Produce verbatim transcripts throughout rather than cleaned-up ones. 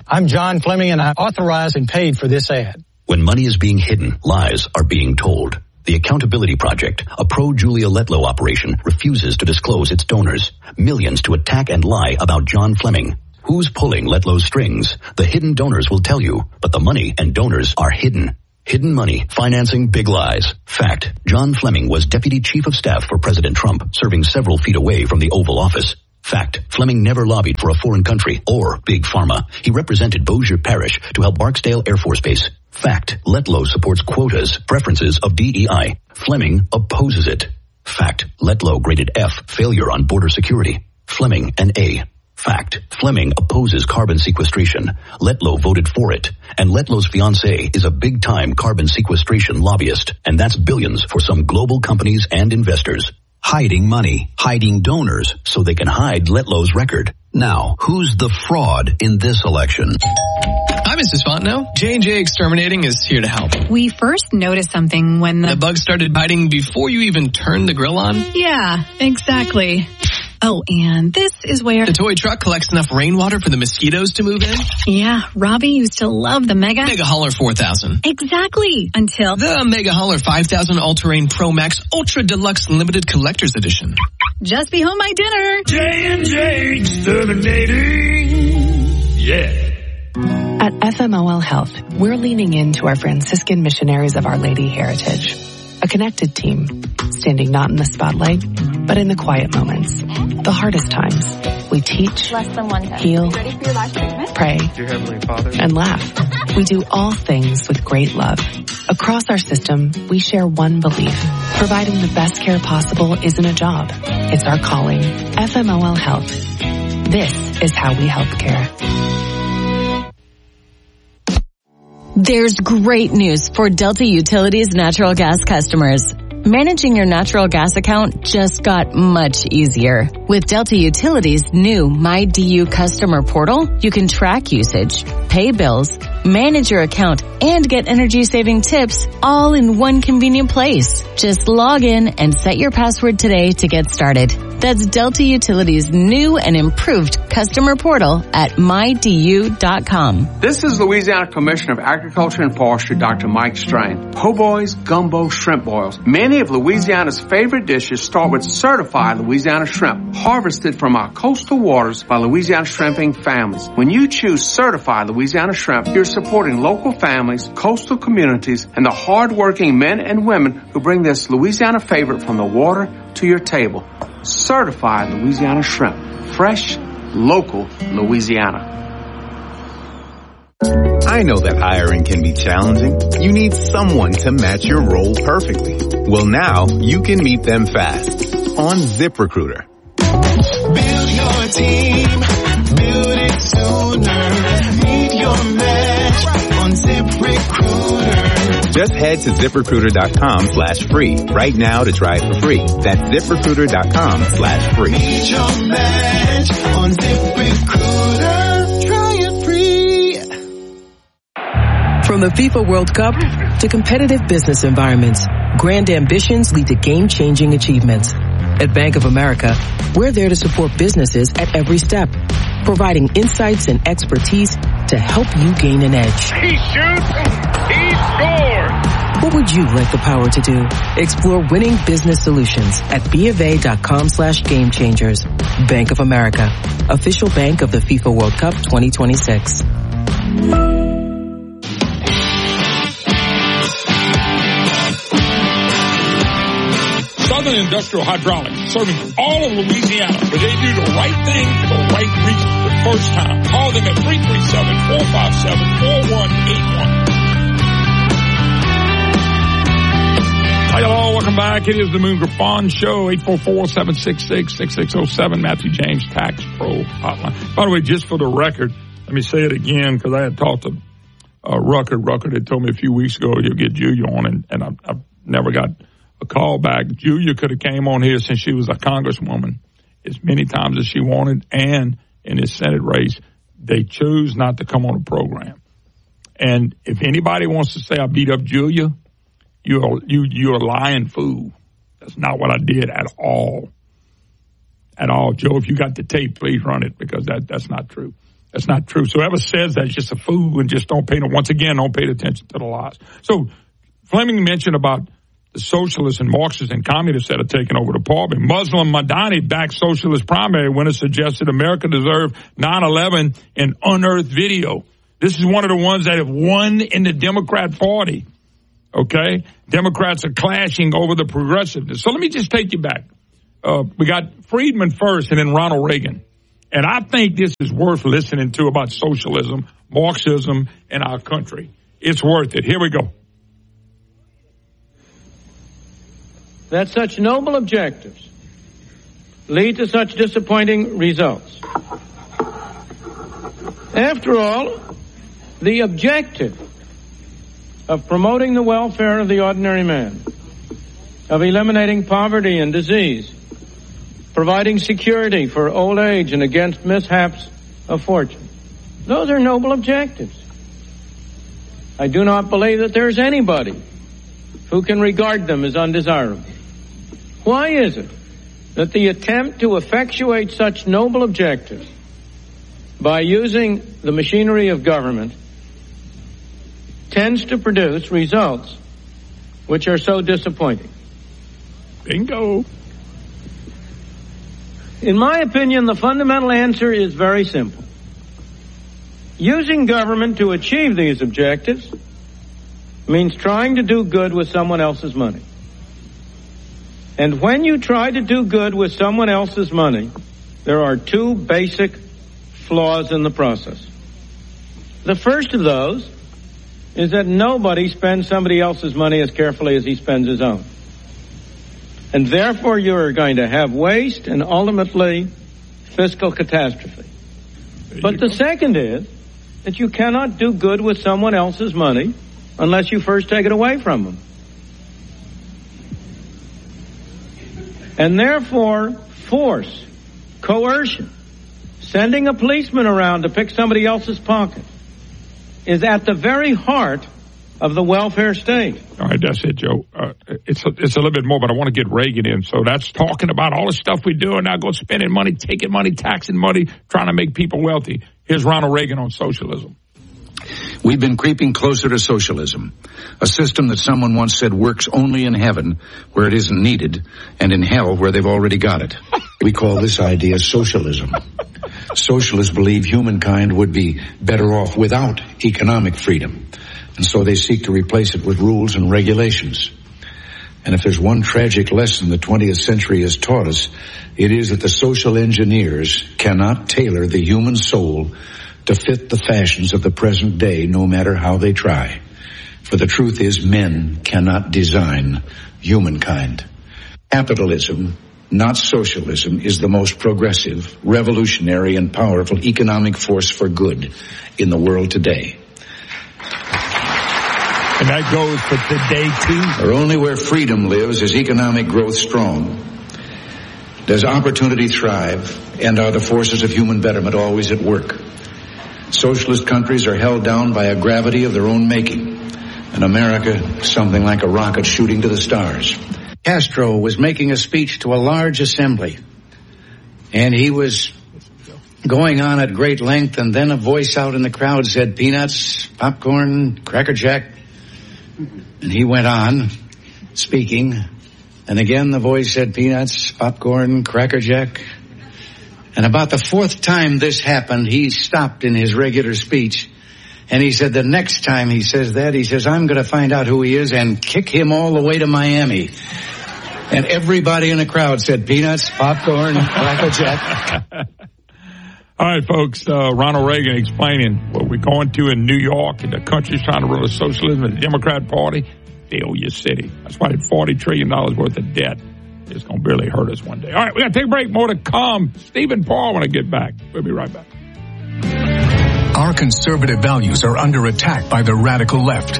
I'm John Fleming, and I authorized and paid for this ad. When money is being hidden, lies are being told. The Accountability Project, a pro-Julia Letlow operation, refuses to disclose its donors. Millions to attack and lie about John Fleming. Who's pulling Letlow's strings? The hidden donors will tell you, but the money and donors are hidden. Hidden money, financing big lies. Fact, John Fleming was Deputy Chief of Staff for President Trump, serving several feet away from the Oval Office. Fact, Fleming never lobbied for a foreign country or Big Pharma. He represented Bossier Parish to help Barksdale Air Force Base. Fact, Letlow supports quotas, preferences of D E I. Fleming opposes it. Fact, Letlow graded F, failure on border security. Fleming an A. Fact, Fleming opposes carbon sequestration. Letlow voted for it. And Letlow's fiancé is a big-time carbon sequestration lobbyist. And that's billions for some global companies and investors. Hiding money, hiding donors, so they can hide Letlow's record. Now, who's the fraud in this election? Hi, Missus Fontenot. J and J Exterminating is here to help. We first noticed something when the... The bug started biting before you even turned the grill on? Yeah, exactly. Oh, and this is where... The toy truck collects enough rainwater for the mosquitoes to move in? Yeah, Robbie used to love the Mega... Mega Hauler four thousand. Exactly, until... The Mega Hauler five thousand All-Terrain Pro Max Ultra Deluxe Limited Collector's Edition. Just be home my dinner. J and J Exterminating. Yeah. At F M O L Health, we're leaning into our Franciscan missionaries of Our Lady heritage. A connected team, standing not in the spotlight, but in the quiet moments, the hardest times. We teach, Less than one heal, ready for your last treatment? pray, Dear Heavenly Father, and laugh. We do all things with great love. Across our system, we share one belief. Providing the best care possible isn't a job. It's our calling. F M O L Health. This is how we help care. There's great news for Delta Utilities natural gas customers. Managing your natural gas account just got much easier. With Delta Utilities' new MyDU customer portal, you can track usage, pay bills, manage your account, and get energy-saving tips all in one convenient place. Just log in and set your password today to get started. That's Delta Utilities' new and improved customer portal at my d u dot com. This is Louisiana Commissioner of Agriculture and Forestry, Doctor Mike Strain. Po' boys, gumbo, shrimp boils. Many of Louisiana's favorite dishes start with certified Louisiana shrimp, harvested from our coastal waters by Louisiana shrimping families. When you choose certified Louisiana shrimp, you're supporting local families, coastal communities, and the hard-working men and women who bring this Louisiana favorite from the water to your table. Certified Louisiana shrimp. Fresh, local Louisiana. I know that hiring can be challenging. You need someone to match your role perfectly. Well, now you can meet them fast on ZipRecruiter. Build your team. Build it sooner. Meet your match on ZipRecruiter. Just head to ZipRecruiter.com slash free right now to try it for free. That's ZipRecruiter.com slash free. Meet your match on ZipRecruiter. Try it free. From the FIFA World Cup to competitive business environments, grand ambitions lead to game-changing achievements. At Bank of America, we're there to support businesses at every step, providing insights and expertise to help you gain an edge. He shoots. He scores. What would you like the power to do? Explore winning business solutions at BofA.com slash game changers. Bank of America, official bank of the FIFA World Cup twenty twenty-six. Southern Industrial Hydraulics, serving all of Louisiana, where they do the right thing for the right reason the first time. Call them at three three seven, four five seven, four one eight one. Hi, hello, welcome back. It is the Moon Griffon Show, eight four four, seven six six, six six zero seven, Matthew James Tax Pro Hotline. By the way, just for the record, let me say it again, because I had talked to uh, Rucker. Rucker had told me a few weeks ago he'll get Julia on, and, and I've, I've never got a call back. Julia could have came on here since she was a congresswoman as many times as she wanted, and in this Senate race, they chose not to come on the program. And if anybody wants to say I beat up Julia, you're, you, you're a lying fool. That's not what I did at all. At all. Joe, if you got the tape, please run it, because that, that's not true. That's not true. So whoever says that is just a fool and just don't pay no. Once again, don't pay attention to the lies. So Fleming mentioned about the socialists and Marxists and communists that are taking over the parliament. Muslim Madani backed socialist primary winner suggested America deserved nine eleven in unearthed video. This is one of the ones that have won in the Democrat Party. Okay? Democrats are clashing over the progressiveness. So let me just take you back. Uh, we got Friedman first and then Ronald Reagan. And I think this is worth listening to about socialism, Marxism, and our country. It's worth it. Here we go. That such noble objectives lead to such disappointing results. After all, the objective of promoting the welfare of the ordinary man, of eliminating poverty and disease, providing security for old age and against mishaps of fortune, those are noble objectives. I do not believe that there is anybody who can regard them as undesirable. Why is it that the attempt to effectuate such noble objectives by using the machinery of government tends to produce results which are so disappointing? Bingo. In my opinion, the fundamental answer is very simple. Using government to achieve these objectives means trying to do good with someone else's money. And when you try to do good with someone else's money, there are two basic flaws in the process. The first of those is that nobody spends somebody else's money as carefully as he spends his own. And therefore you are going to have waste and ultimately fiscal catastrophe. But the second is that you cannot do good with someone else's money unless you first take it away from them. And therefore, force, coercion, sending a policeman around to pick somebody else's pocket is at the very heart of the welfare state. All right, that's it, Joe. Uh, it's, a, it's a little bit more, but I want to get Reagan in. So that's talking about all the stuff we do and now go spending money, taking money, taxing money, trying to make people wealthy. Here's Ronald Reagan on socialism. We've been creeping closer to socialism, a system that someone once said works only in heaven where it isn't needed and in hell where they've already got it. We call this idea socialism. Socialists believe humankind would be better off without economic freedom, and so they seek to replace it with rules and regulations. And if there's one tragic lesson the twentieth century has taught us, it is that the social engineers cannot tailor the human soul to fit the fashions of the present day, no matter how they try. For the truth is, men cannot design humankind. Capitalism, not socialism, is the most progressive, revolutionary, and powerful economic force for good in the world today. And that goes for today, too. For only where freedom lives is economic growth strong. Does opportunity thrive, and are the forces of human betterment always at work? Socialist countries are held down by a gravity of their own making, and America, something like a rocket shooting to the stars. Castro was making a speech to a large assembly, and he was going on at great length, and then a voice out in the crowd said, peanuts, popcorn, Cracker Jack. And he went on speaking, and again the voice said, peanuts, popcorn, Cracker Jack. And about the fourth time this happened, he stopped in his regular speech, and he said the next time he says that, he says, I'm going to find out who he is and kick him all the way to Miami. And everybody in the crowd said, peanuts, popcorn, Cracker Jack. All right, folks, uh, Ronald Reagan explaining what we're going to in New York, and the country's trying to rule a socialism, and the Democrat Party, failure city. That's why forty trillion dollars worth of debt. It's going to really hurt us one day. All right, we got to take a break. More to come. Stephen Paul when I get back. We'll be right back. Our conservative values are under attack by the radical left.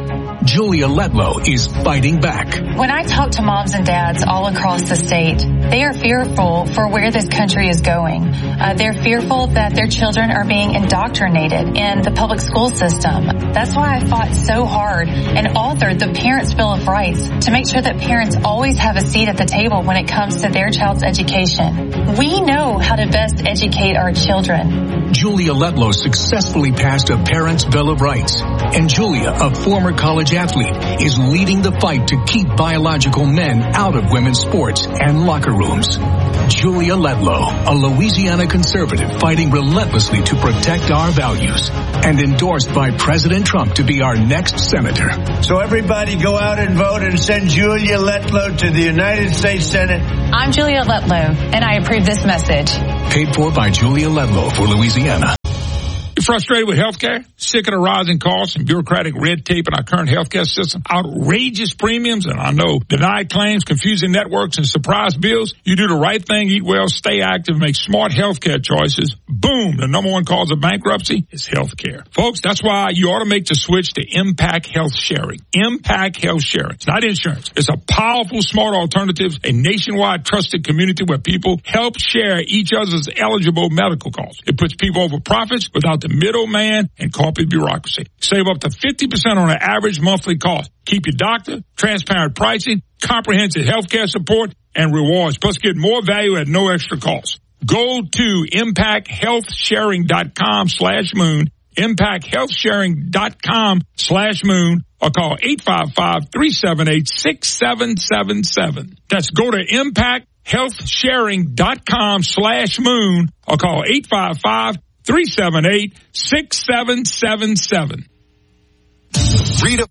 Julia Letlow is fighting back. When I talk to moms and dads all across the state, they are fearful for where this country is going. Uh, they're fearful that their children are being indoctrinated in the public school system. That's why I fought so hard and authored the Parents' Bill of Rights to make sure that parents always have a seat at the table when it comes to their child's education. We know how to best educate our children. Julia Letlow successfully passed a Parents' Bill of Rights, and Julia, a former college athlete, is leading the fight to keep biological men out of women's sports and locker rooms. Julia Letlow, a Louisiana conservative fighting relentlessly to protect our values, and endorsed by President Trump to be our next senator. So everybody go out and vote and send Julia Letlow to the United States Senate. I'm Julia Letlow, and I approve this message. Paid for by Julia Letlow for Louisiana. You frustrated with healthcare? Sick of the rising costs and bureaucratic red tape in our current healthcare system? Outrageous premiums, and I know denied claims, confusing networks, and surprise bills? You do the right thing, eat well, stay active, make smart healthcare choices. Boom! The number one cause of bankruptcy is healthcare. Folks, that's why you ought to make the switch to Impact Health Sharing. Impact Health Sharing. It's not insurance. It's a powerful, smart alternative, a nationwide trusted community where people help share each other's eligible medical costs. It puts people over profits without the middleman and corporate bureaucracy. Save up to fifty percent on an average monthly cost. Keep your doctor, transparent pricing, comprehensive healthcare support, and rewards. Plus, get more value at no extra cost. Go to impacthealthsharing.com slash moon, impacthealthsharing.com slash moon, or call eight five five, three seven eight, six seven seven seven. That's go to impacthealthsharing.com slash moon, or call eight five five, three seven eight, six seven seven seven. Freedom.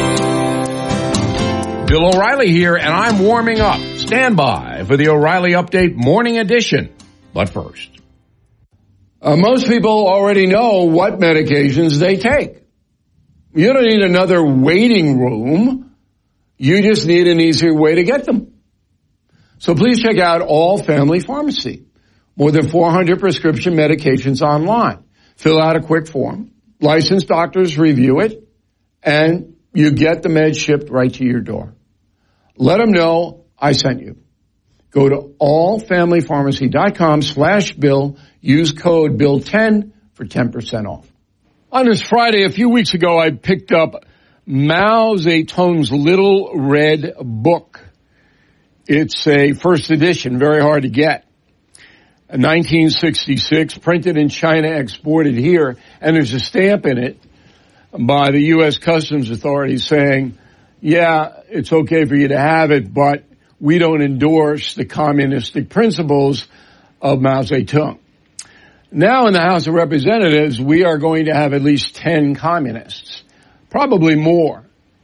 Bill O'Reilly here, and I'm warming up. Stand by for the O'Reilly Update Morning Edition. But first, uh, most people already know what medications they take. You don't need another waiting room. You just need an easier way to get them. So please check out All Family Pharmacy. More than four hundred prescription medications online. Fill out a quick form. Licensed doctors review it, and you get the meds shipped right to your door. Let them know I sent you. Go to allfamilypharmacy.com slash bill. Use code bill ten for ten percent off. On this Friday, a few weeks ago, I picked up Mao Zedong's Little Red Book. It's a first edition, very hard to get. nineteen sixty-six, printed in China, exported here, and there's a stamp in it by the U S Customs Authority saying, yeah, it's okay for you to have it, but we don't endorse the communistic principles of Mao Zedong. Now in the House of Representatives, we are going to have at least ten communists, probably more,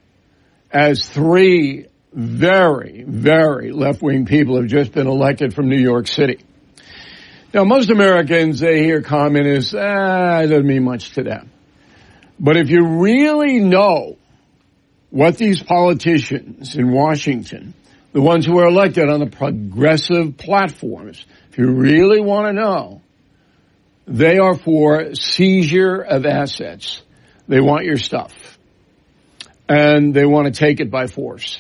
as three very, very left-wing people have just been elected from New York City. Now, most Americans, they hear communists, ah, it doesn't mean much to them. But if you really know what these politicians in Washington, the ones who are elected on the progressive platforms, if you really want to know, they are for seizure of assets. They want your stuff. And they want to take it by force.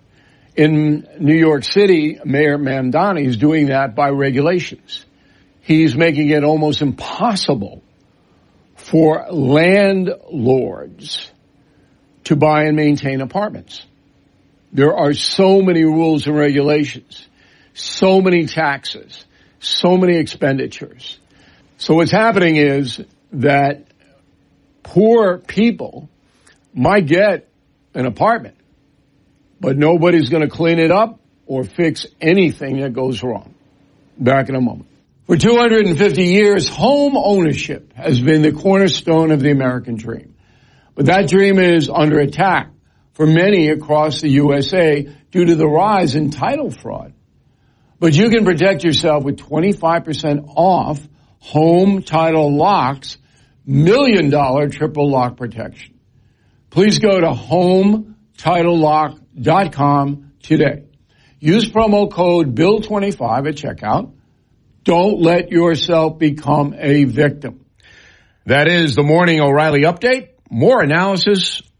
In New York City, Mayor Mamdani is doing that by regulations. He's making it almost impossible for landlords to buy and maintain apartments. There are so many rules and regulations, so many taxes, so many expenditures. So what's happening is that poor people might get an apartment, but nobody's going to clean it up or fix anything that goes wrong. Back in a moment. For two hundred fifty years, home ownership has been the cornerstone of the American dream. But that dream is under attack for many across the U S A due to the rise in title fraud. But you can protect yourself with twenty-five percent off home title locks, million dollar triple lock protection. Please go to home title lock dot com today. Use promo code bill twenty-five at checkout. Don't let yourself become a victim. That is the Morning O'Reilly Update. More analysis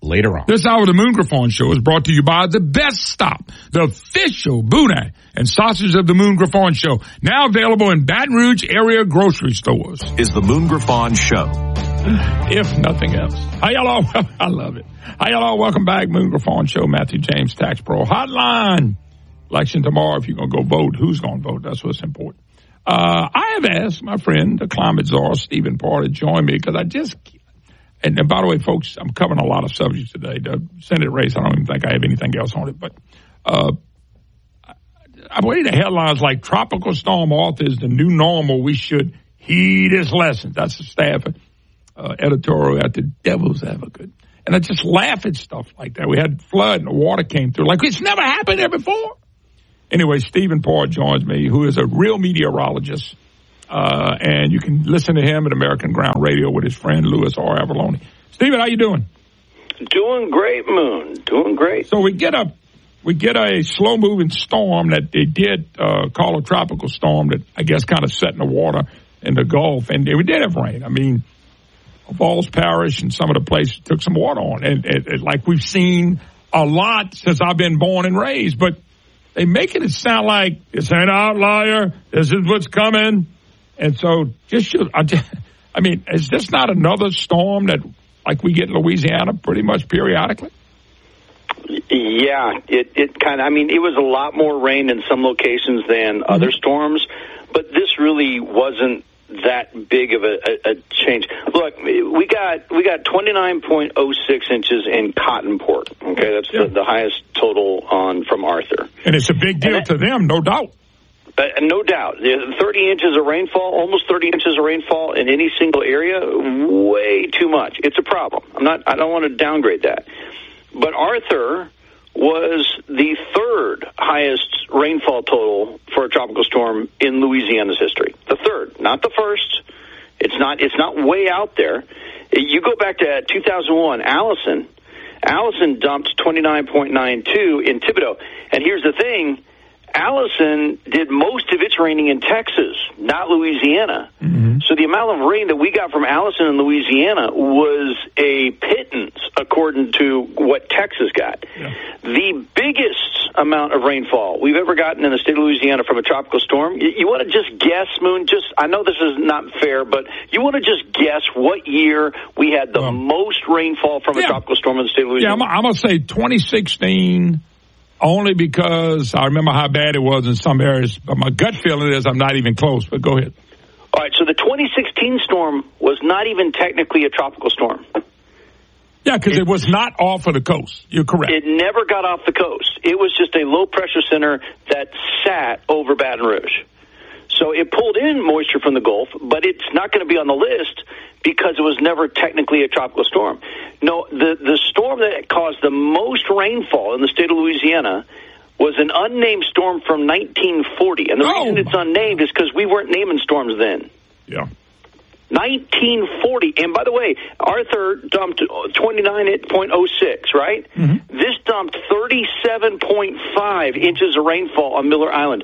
later on. This hour of the Moon Griffon Show is brought to you by The Best Stop, the official boudin and sausage of the Moon Griffon Show. Now available in Baton Rouge area grocery stores. Is the Moon Griffon Show. If nothing else. Hi, y'all all. I love it. Hi, y'all all. Welcome back. Moon Griffon Show. Matthew James, Tax Pro Hotline. Election tomorrow. If you're going to go vote, who's going to vote? That's what's important. Uh, I have asked my friend, the climate czar, Stephen Parr, to join me because I just, and, and by the way, folks, I'm covering a lot of subjects today. The Senate race, I don't even think I have anything else on it, but, uh, I believe the headlines like Tropical Storm Arthur is the new normal. We should heed its lessons. That's the staff uh, editorial at the Devil's Advocate. And I just laugh at stuff like that. We had flood and the water came through. Like, it's never happened there before. Anyway, Stephen Parr joins me, who is a real meteorologist. Uh, and you can listen to him at American Ground Radio with his friend Louis R. Avalone. Stephen, how you doing? Doing great, Moon. Doing great. So we get a we get a slow-moving storm that they did uh, call a tropical storm that I guess kind of set in the water in the Gulf. And we did have rain. I mean, Falls Parish and some of the places took some water on. And, and, and like we've seen a lot since I've been born and raised. But they making it sound like this ain't an outlier. This is what's coming. And so just, I, just, I mean, is this not another storm that like we get in Louisiana pretty much periodically? Yeah, it, it kind of, I mean, it was a lot more rain in some locations than mm-hmm. other storms, but this really wasn't that big of a, a, a change. Look, we got we got twenty-nine point oh six inches in Cottonport. Okay, that's yeah. the, the highest total on from Arthur. And it's a big deal that, to them, no doubt. Uh, no doubt. thirty inches of rainfall, almost thirty inches of rainfall in any single area, way too much. It's a problem. I'm not, I don't want to downgrade that. But Arthur was the third highest rainfall total for a tropical storm in Louisiana's history. The third, not the first. It's not, it's not way out there. You go back to two thousand one, Allison. Allison dumped twenty-nine point nine two in Thibodaux. And here's the thing. Allison did most of its raining in Texas, not Louisiana. Mm-hmm. So the amount of rain that we got from Allison in Louisiana was a pittance, according to what Texas got. Yeah. The biggest amount of rainfall we've ever gotten in the state of Louisiana from a tropical storm, you, you want to just guess, Moon, just, I know this is not fair, but you want to just guess what year we had the um, most rainfall from yeah. a tropical storm in the state of Louisiana? Yeah, I'm, I'm going to say twenty sixteen. Only because I remember how bad it was in some areas. But my gut feeling is I'm not even close, but go ahead. All right, so the twenty sixteen storm was not even technically a tropical storm. Yeah, because it, it was not off of the coast. You're correct. It never got off the coast. It was just a low-pressure center that sat over Baton Rouge. So it pulled in moisture from the Gulf, but it's not going to be on the list because it was never technically a tropical storm. No, the, the storm that caused the most rainfall in the state of Louisiana was an unnamed storm from nineteen forty. And the oh. reason it's unnamed is because we weren't naming storms then. Yeah. nineteen forty. And by the way, Arthur dumped twenty-nine point oh six, right? Mm-hmm. This dumped thirty-seven point five inches of rainfall on Miller Island.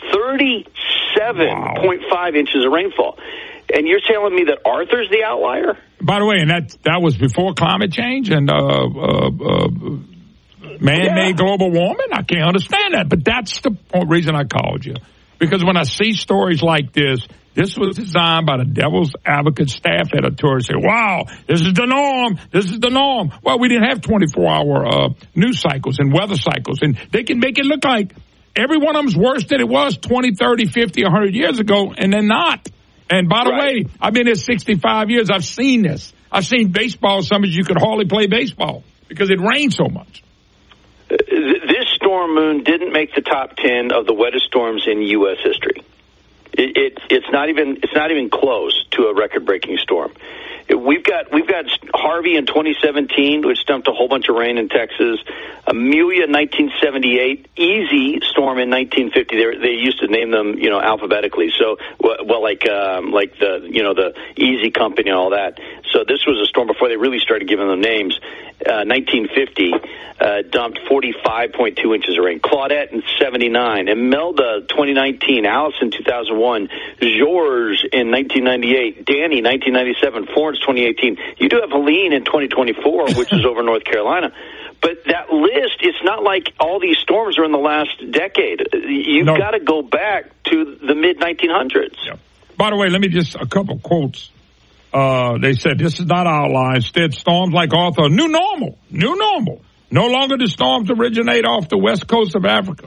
thirty-seven point five wow. inches of rainfall. And you're telling me that Arthur's the outlier? By the way, and that that was before climate change and uh, uh, uh, man-made yeah. global warming? I can't understand that. But that's the reason I called you. Because when I see stories like this, this was designed by the Devil's Advocate staff editor to say, wow, this is the norm. This is the norm. Well, we didn't have twenty-four hour uh, news cycles and weather cycles. And they can make it look like every one of them's worse than it was twenty, thirty, fifty, one hundred years ago, and they're not. And by the right. way, I've been here sixty-five years. I've seen this. I've seen baseball. Some of you could hardly play baseball because it rained so much. This storm, Moon, didn't make the top ten of the wettest storms in U S history. It, it, it's not even it's not even close to a record-breaking storm. We've got we've got Harvey in twenty seventeen, which dumped a whole bunch of rain in Texas. Amelia in nineteen seventy-eight, Easy storm in nineteen fifty. They they used to name them, you know, alphabetically. So well, like um, like the you know the Easy Company and all that. So this was a storm before they really started giving them names. Uh, nineteen fifty uh, dumped forty-five point two inches of rain. Claudette in seventy-nine. Imelda twenty nineteen. Allison two thousand one. Georges in nineteen ninety-eight. Danny nineteen ninety-seven. Florence twenty eighteen. You do have Helene in twenty twenty-four, which is over North Carolina. But that list, it's not like all these storms are in the last decade. You've no. got to go back to the mid nineteen hundreds. Yeah. By the way, let me just, a couple quotes. Uh, they said, this is not outline. Instead, storms like Arthur, new normal, new normal. No longer do storms originate off the west coast of Africa.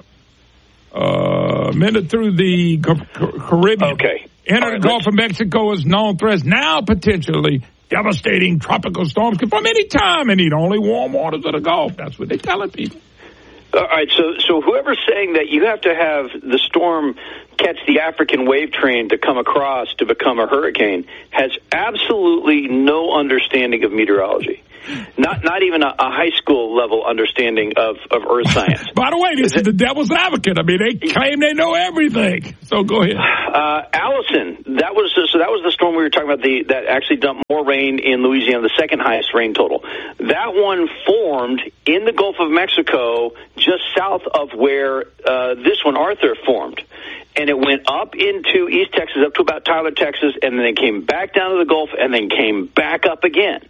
Uh, minute through the Caribbean. Okay. Enter right, the Gulf of Mexico as known threats. Now potentially devastating tropical storms can from any time and need only warm waters of the Gulf. That's what they're telling people. All right, so so whoever's saying that you have to have the storm catch the African wave train to come across to become a hurricane has absolutely no understanding of meteorology. Not not even a, a high school level understanding of, of earth science. By the way, this is, is the devil's advocate. I mean, they claim they know everything. So go ahead. Uh, Allison, that was so that was the storm we were talking about. The that actually dumped more rain in Louisiana, the second highest rain total. That one formed in the Gulf of Mexico, just south of where uh, this one, Arthur, formed. And it went up into East Texas, up to about Tyler, Texas, and then it came back down to the Gulf, and then came back up again.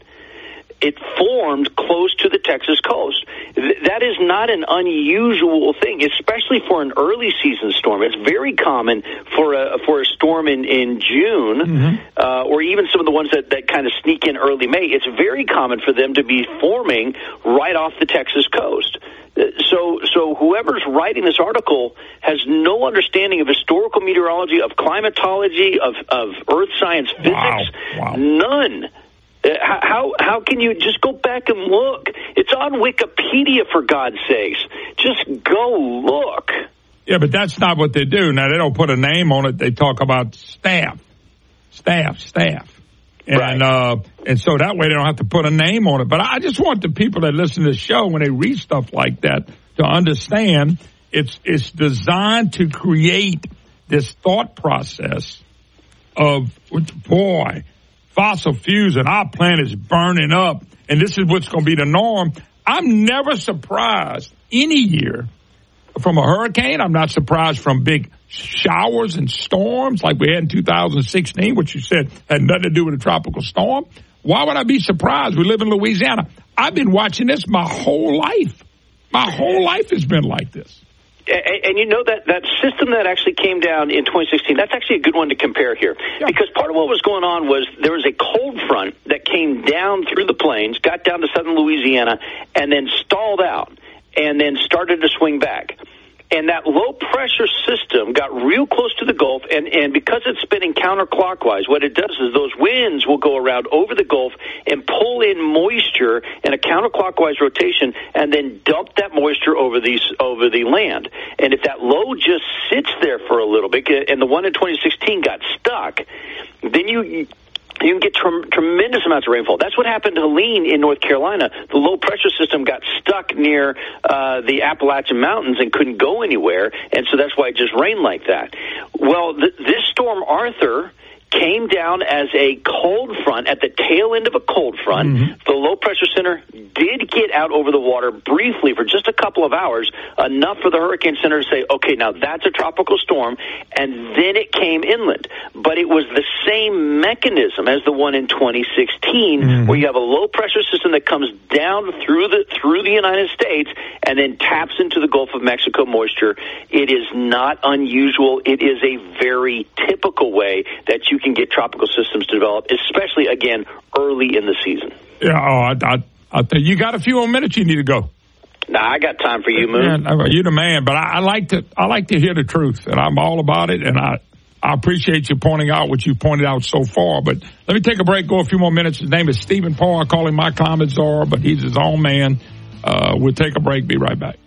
It formed close to the Texas coast. Th- that is not an unusual thing, especially for an early season storm. It's very common for a for a storm in in June, mm-hmm. uh, or even some of the ones that, that kind of sneak in early May. It's very common for them to be forming right off the Texas coast. So, so whoever's writing this article has no understanding of historical meteorology, of climatology, of of earth science, physics. Wow. Wow. None. Uh, how how can you just go back and look? It's on Wikipedia, for God's sakes. Just go look. Yeah, but that's not what they do. Now, they don't put a name on it. They talk about staff, staff, staff. And right. uh, and so that way they don't have to put a name on it. But I just want the people that listen to the show, when they read stuff like that, to understand it's it's designed to create this thought process of, boy, fossil fuels and our planet is burning up, and this is what's going to be the norm. I'm never surprised any year from a hurricane. I'm not surprised from big showers and storms like we had in two thousand sixteen, which you said had nothing to do with a tropical storm. Why would I be surprised? We live in Louisiana. I've been watching this my whole life. My whole life has been like this. And, and you know that that system that actually came down in twenty sixteen, that's actually a good one to compare here. Yeah. Because part of what was going on was there was a cold front that came down through the plains, got down to southern Louisiana, and then stalled out, and then started to swing back. And that low-pressure system got real close to the Gulf, and, and because it's spinning counterclockwise, what it does is those winds will go around over the Gulf and pull in moisture in a counterclockwise rotation and then dump that moisture over, these, over the land. And if that low just sits there for a little bit, and the one in twenty sixteen got stuck, then you... You can get trem- tremendous amounts of rainfall. That's what happened to Helene in North Carolina. The low-pressure system got stuck near uh, the Appalachian Mountains and couldn't go anywhere, and so that's why it just rained like that. Well, th- this storm, Arthur, came down as a cold front, at the tail end of a cold front. Mm-hmm. The low-pressure center did get out over the water briefly for just a couple of hours, enough for the Hurricane Center to say, okay, now that's a tropical storm, and then it came inland. But it was the same mechanism as the one in twenty sixteen, mm-hmm. where you have a low-pressure system that comes down through the through the United States and then taps into the Gulf of Mexico moisture. It is not unusual. It is a very typical way that you can get tropical systems to develop, especially, again, early in the season. Yeah, oh, I, I, I think you got a few more minutes you need to go. Nah, I got time for you, Moon. Man, you're the man, but I, I like to I like to hear the truth, and I'm all about it, and I, I appreciate you pointing out what you pointed out so far. But let me take a break, go a few more minutes. His name is Stephen Paul. I call him my climate czar, but he's his own man. Uh, we'll take a break, be right back.